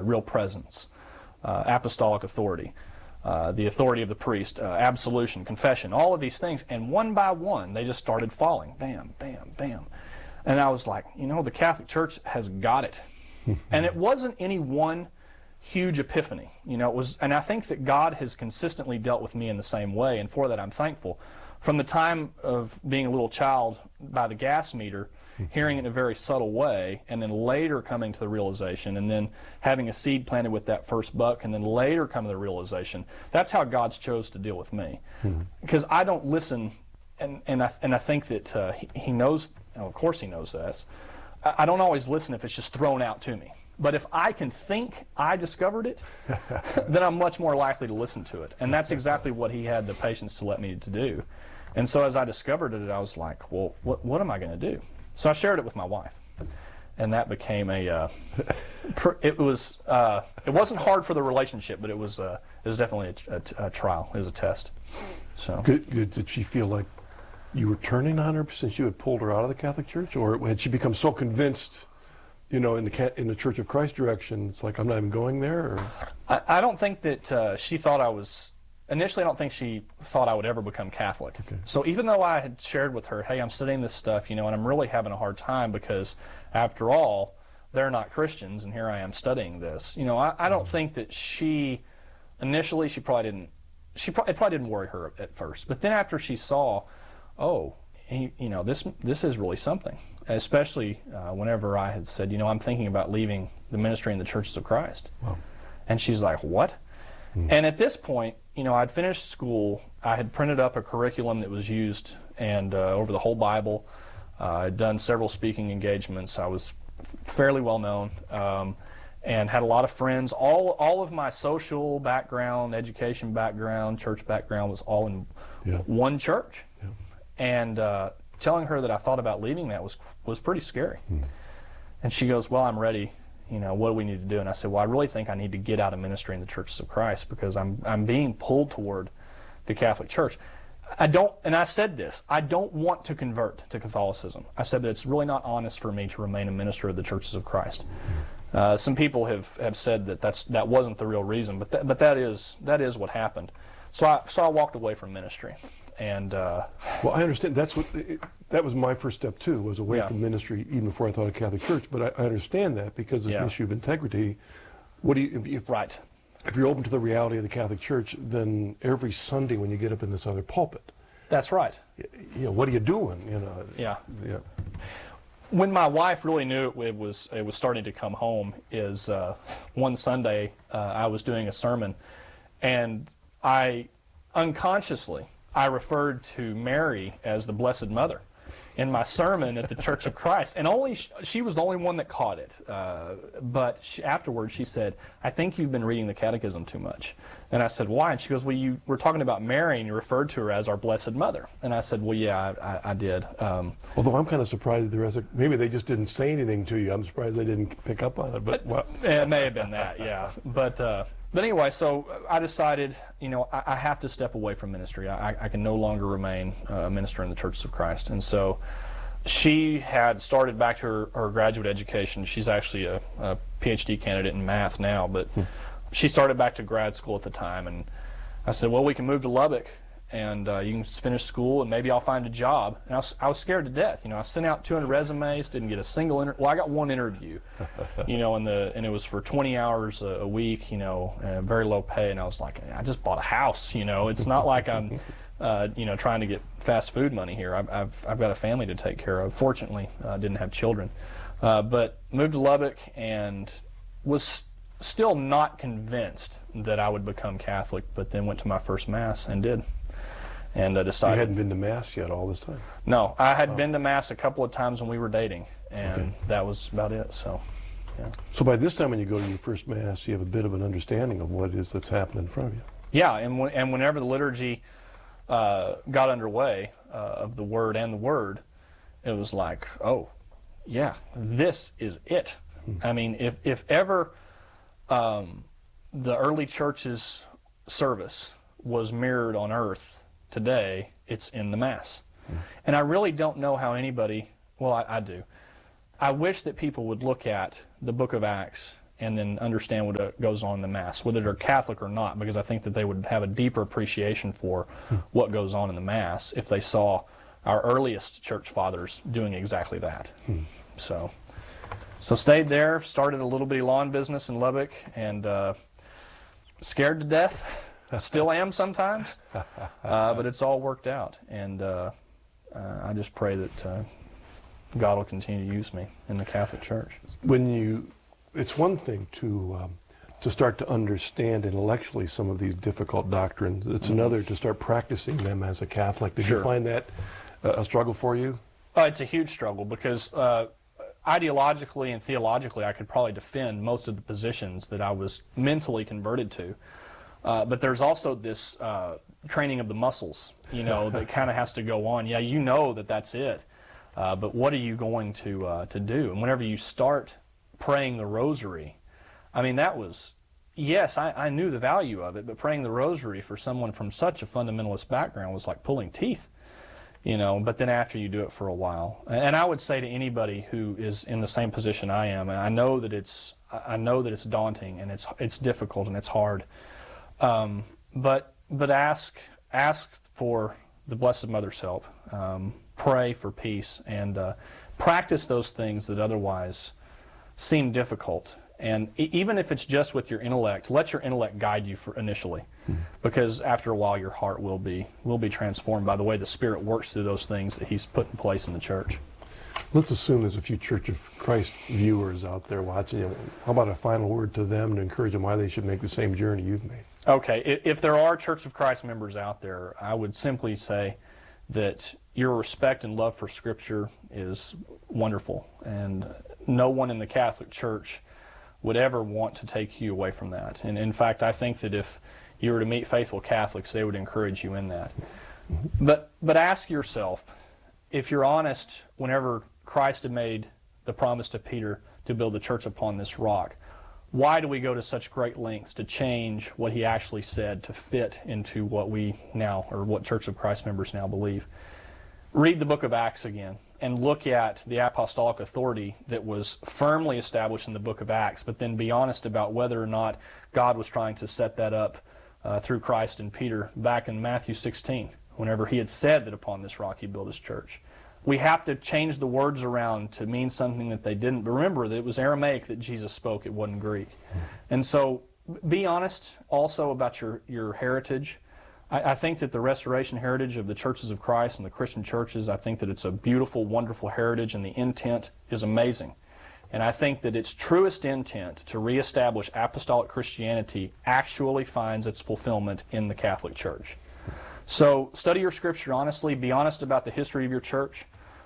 real presence, apostolic authority, the authority of the priest, absolution, confession, all of these things. And one by one, they just started falling. Bam, bam, bam. And I was like, the Catholic Church has got it. And it wasn't any one huge epiphany. It was, and I think that God has consistently dealt with me in the same way, and for that I'm thankful. From the time of being a little child by the gas meter, hearing it in a very subtle way, and then later coming to the realization, and then having a seed planted with that first buck, and then later coming to the realization, that's how God's chose to deal with me. Because I don't listen, and I think that He knows, of course He knows this, I don't always listen if it's just thrown out to me. But if I can think I discovered it, then I'm much more likely to listen to it. And that's exactly what He had the patience to let me to do. And so as I discovered it, I was like, well, what am I going to do? So I shared it with my wife. And that became it wasn't hard for the relationship, but it was definitely a trial. It was a test. So Good. Did she feel like you were turning on her since you had pulled her out of the Catholic Church? Or had she become so convinced, in the Church of Christ direction, it's like, I'm not even going there? Or? I don't think that she thought I was... Initially, I don't think she thought I would ever become Catholic. Okay. So even though I had shared with her, hey, I'm studying this stuff, and I'm really having a hard time because, after all, they're not Christians, and here I am studying this. I don't think that she... Initially, it probably didn't worry her at first. But then after she saw, this is really something. Especially whenever I had said, I'm thinking about leaving the ministry in the Churches of Christ. Wow. And she's like, what? And at this point, I'd finished school. I had printed up a curriculum that was used and over the whole Bible. I'd done several speaking engagements. I was fairly well known and had a lot of friends. All of my social background, education background, church background was all in one church. Yeah. And telling her that I thought about leaving that was pretty scary. And she goes, well, I'm ready. What do we need to do? And I said, well, I really think I need to get out of ministry in the Churches of Christ because I'm being pulled toward the Catholic Church. I said this, I don't want to convert to Catholicism. I said that it's really not honest for me to remain a minister of the Churches of Christ. Some people have said that wasn't the real reason, but that is what happened. So I walked away from ministry. And well, I understand. That was my first step too. Was away from ministry even before I thought of Catholic Church. But I understand that because of the issue of integrity. What do you if you're open to the reality of the Catholic Church, then every Sunday when you get up in this other pulpit, that's right. What are you doing? Yeah. When my wife really knew it was starting to come home is one Sunday I was doing a sermon, and I unconsciously referred to Mary as the Blessed Mother in my sermon at the Church of Christ. And she was the only one that caught it. But afterwards she said, I think you've been reading the Catechism too much. And I said, why? And she goes, well, you were talking about Mary and you referred to her as our Blessed Mother. And I said, well, yeah, I did. Although I'm kind of surprised maybe they just didn't say anything to you. I'm surprised they didn't pick up on it. But well. It may have been that, yeah. But anyway, so I decided, I have to step away from ministry. I can no longer remain a minister in the Churches of Christ. And so she had started back to her graduate education. She's actually a PhD candidate in math now, but she started back to grad school at the time. And I said, well, we can move to Lubbock, and you can finish school, and maybe I'll find a job. And I was scared to death. I sent out 200 resumes, didn't get a single interview. Well, I got one interview, and it was for 20 hours a week, and very low pay. And I was like, I just bought a house, It's not like I'm, trying to get fast food money here. I've got a family to take care of. Fortunately, I didn't have children. But moved to Lubbock and was still not convinced that I would become Catholic, but then went to my first Mass and did. And I decided... You hadn't been to Mass yet all this time? No, I had been to Mass a couple of times when we were dating, and that was about it, so, yeah. So by this time when you go to your first Mass, you have a bit of an understanding of what it is that's happening in front of you. Yeah, and whenever the liturgy got underway of the Word and the Word, it was like, oh, yeah, this is it. I mean, if ever the early church's service was mirrored on earth today, it's in the Mass. And I really don't know how anybody, well, I do. I wish that people would look at the book of Acts and then understand what goes on in the Mass, whether they're Catholic or not, because I think that they would have a deeper appreciation for what goes on in the Mass if they saw our earliest church fathers doing exactly that. So stayed there, started a little bitty lawn business in Lubbock, and scared to death. Still am sometimes, but it's all worked out, and I just pray that God will continue to use me in the Catholic Church. It's one thing to start to understand intellectually some of these difficult doctrines. It's another to start practicing them as a Catholic. Did you find that a struggle for you? It's a huge struggle because ideologically and theologically I could probably defend most of the positions that I was mentally converted to. But there's also this training of the muscles, that kind of has to go on. Yeah, you know that that's it. But what are you going to do? And whenever you start praying the rosary, I mean, that was, yes, I knew the value of it, but praying the rosary for someone from such a fundamentalist background was like pulling teeth, but then after you do it for a while. And I would say to anybody who is in the same position I am, and I know that it's daunting and it's difficult and it's hard, but ask for the Blessed Mother's help. Pray for peace and practice those things that otherwise seem difficult. And even if it's just with your intellect, let your intellect guide you initially, because after a while your heart will be transformed by the way the Spirit works through those things that He's put in place in the church. Let's assume there's a few Church of Christ viewers out there watching. How about a final word to them to encourage them why they should make the same journey you've made? Okay, if there are Church of Christ members out there, I would simply say that your respect and love for Scripture is wonderful, and no one in the Catholic Church would ever want to take you away from that. And in fact, I think that if you were to meet faithful Catholics, they would encourage you in that. But ask yourself, if you're honest, whenever Christ had made the promise to Peter to build the church upon this rock, why do we go to such great lengths to change what He actually said to fit into what we now, or what Church of Christ members now believe? Read the book of Acts again and look at the apostolic authority that was firmly established in the book of Acts, but then be honest about whether or not God was trying to set that up through Christ and Peter back in Matthew 16, whenever He had said that upon this rock He'd build His church. We have to change the words around to mean something that they didn't. But remember that it was Aramaic that Jesus spoke, it wasn't Greek. And so be honest also about your heritage. I think that the restoration heritage of the churches of Christ and the Christian churches, I think that it's a beautiful, wonderful heritage, and the intent is amazing. And I think that its truest intent to reestablish apostolic Christianity actually finds its fulfillment in the Catholic Church. So study your Scripture honestly. Be honest about the history of your church.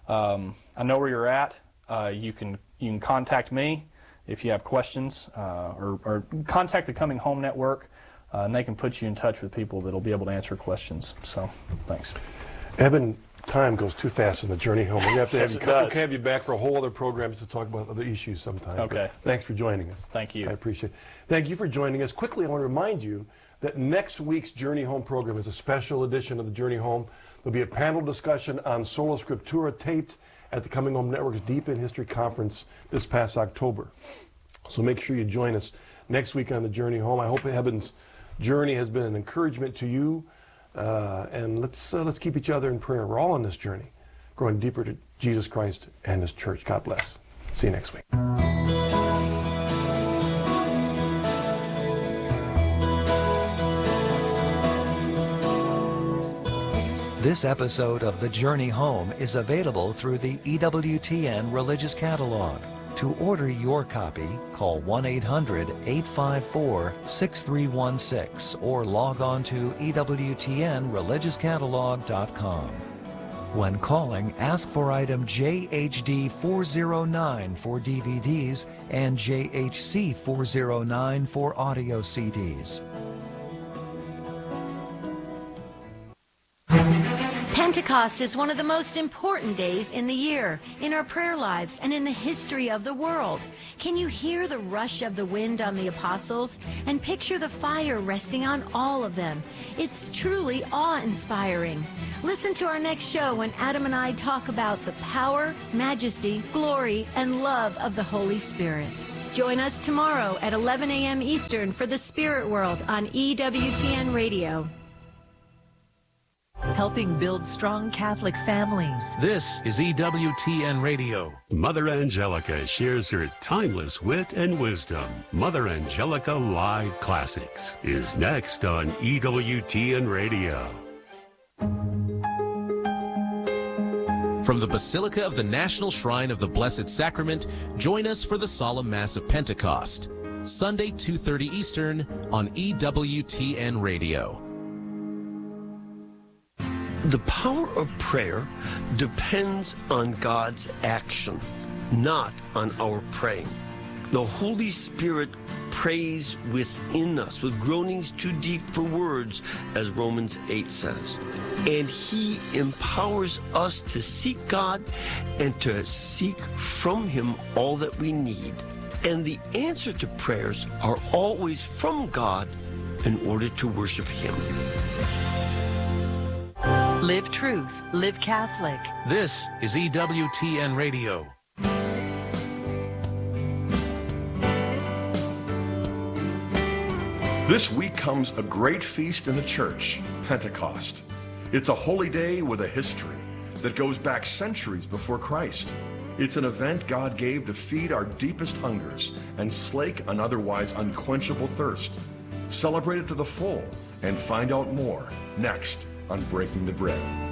I know where you're at. You can contact me if you have questions, or contact the Coming Home Network, and they can put you in touch with people that will be able to answer questions. So, thanks. Evan, time goes too fast in the journey home. We have to Yes, have you back for a whole other program to talk about other issues sometime. Okay. But thanks for joining us. Thank you. I appreciate it. Thank you for joining us. Quickly, I want to remind you that next week's Journey Home program is a special edition of the Journey Home. There'll be a panel discussion on Sola Scriptura taped at the Coming Home Network's Deep in History Conference this past October. So make sure you join us next week on the Journey Home. I hope Evan's journey has been an encouragement to you, and let's keep each other in prayer. We're all on this journey, growing deeper to Jesus Christ and His church. God bless. See you next week. This episode of The Journey Home is available through the EWTN Religious Catalog. To order your copy, call 1-800-854-6316 or log on to EWTNReligiousCatalog.com. When calling, ask for item JHD 409 for DVDs and JHC 409 for audio CDs. Pentecost is one of the most important days in the year, in our prayer lives, and in the history of the world. Can you hear the rush of the wind on the apostles and picture the fire resting on all of them? It's truly awe-inspiring. Listen to our next show when Adam and I talk about the power, majesty, glory, and love of the Holy Spirit. Join us tomorrow at 11 a.m. Eastern for The Spirit World on EWTN Radio. Helping build strong Catholic families. This is EWTN Radio. Mother Angelica shares her timeless wit and wisdom. Mother Angelica Live Classics is next on EWTN Radio. From the Basilica of the National Shrine of the Blessed Sacrament, join us for the Solemn Mass of Pentecost, Sunday 2:30 Eastern on EWTN Radio. The power of prayer depends on God's action, not on our praying. The Holy Spirit prays within us with groanings too deep for words, as Romans 8 says. And He empowers us to seek God and to seek from Him all that we need. And the answer to prayers are always from God in order to worship Him. Live truth, live Catholic. This is EWTN Radio. This week comes a great feast in the church, Pentecost. It's a holy day with a history that goes back centuries before Christ. It's an event God gave to feed our deepest hungers and slake an otherwise unquenchable thirst. Celebrate it to the full and find out more next on Breaking the Bread.